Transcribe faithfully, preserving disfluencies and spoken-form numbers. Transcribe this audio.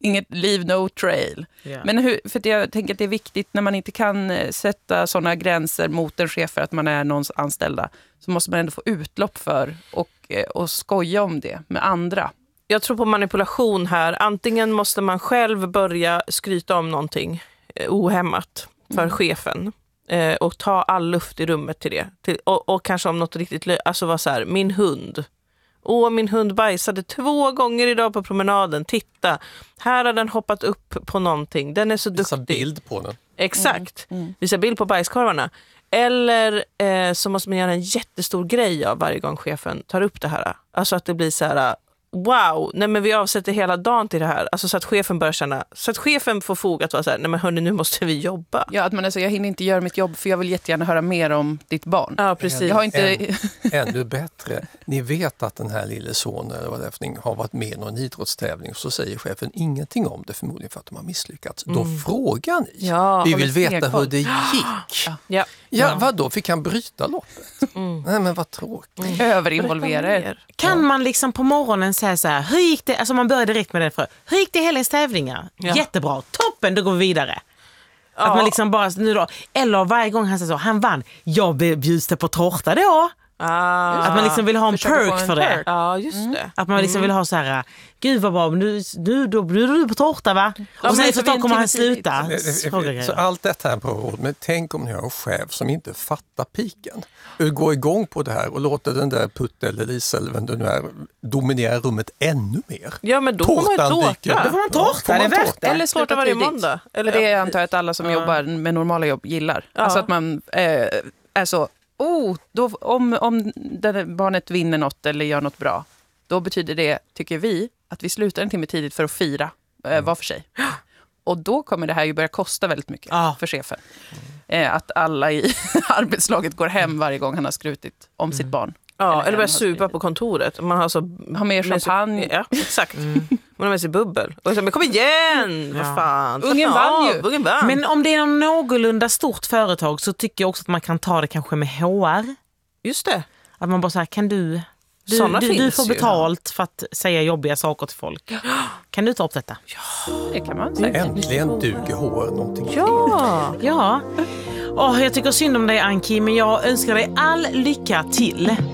inget leave no trail. Yeah. Men hur, för att jag tänker att det är viktigt när man inte kan sätta sådana gränser mot en chef för att man är någons anställda, så måste man ändå få utlopp för och, och skoja om det med andra. Jag tror på manipulation här. Antingen måste man själv börja skryta om någonting eh, ohämmat för mm. chefen eh, och ta all luft i rummet till det. Till, och, och kanske om något riktigt lö- alltså vara så här, min hund. Åh, min hund bajsade två gånger idag på promenaden. Titta, här har den hoppat upp på någonting. Den är så duktig. Visa bild på den. Exakt. Mm. Mm. Visa bild på bajskorvarna. Eller eh, så måste man göra en jättestor grej av varje gång chefen tar upp det här. Alltså att det blir så här... Wow, nej men vi avsätter hela dagen till det här. Alltså så att chefen börjar känna, så att chefen får fog att vara så här, nej men hörni, nu måste vi jobba. Ja, att man är så, jag hinner inte göra mitt jobb för jag vill jättegärna höra mer om ditt barn. Ja, precis. Jag har inte... Än, ännu bättre. Ni vet att den här lille sonen eller vad det är för någonting har varit med i någon idrottstävling, och så säger chefen ingenting om det, förmodligen för att de har misslyckats. Mm. Då frågar ni. Ja, vi vill veta hur det gick. Ja. Ja, ja. Vadå? Fick han bryta loppet? Mm. Nej, men vad tråkigt. Mm. Överinvolvera. Kan man liksom på morgonen säga så här, hur gick det, alltså man börjar direkt med det för, hur gick det i helgens tävlingar? Ja. Jättebra, toppen, då går vi vidare. Ja. Att man liksom bara, nu då, eller varje gång han säger så, han vann, jag bjuds det på tårta då. Ah. Att man liksom vill ha en perk en för det. Ja, just mm. det. Att man liksom mm. vill ha så här, gud vad bra, nu, nu då bjuder du på tårta va? Ja, och sen så kommer han sluta. Så allt detta här på råd, men tänk om ni har en chef som inte fattar piken. Går igång på det här och låter den där Putte eller Lisa eller vem det nu är dominera rummet ännu mer. Ja, men då får man ju tårta. Då får man tårta, ja, det är värt det. Eller sluta varje måndag. Eller det är antar jag att alla som ja. jobbar med normala jobb gillar. Ja. Alltså att man eh, är så, oh, då, om, om det barnet vinner något eller gör något bra, då betyder det, tycker vi, att vi slutar en timme tidigt för att fira eh, mm. var för sig. Och då kommer det här ju börja kosta väldigt mycket ja. för chefen. Eh, att alla i arbetslaget går hem varje gång han har skrutit om mm. sitt barn. Ja, eller, eller börjar supa på kontoret. Man har så har med champagne. Ja, exakt. Mm. Man har med sig bubbel. Och så, men kom igen! Ja. Vad fan. Ungen vann ju. Ungen vann. Men om det är någon någorlunda stort företag så tycker jag också att man kan ta det kanske med H R. Just det. Att man bara säger, kan du... Du, du, du får betalt ju. för att säga jobbiga saker till folk. Kan du ta upp detta? Ja, det kan man säga. Äntligen duger H R någonting. Ja, ja. Oh, jag tycker synd om dig Anki, men jag önskar dig all lycka till.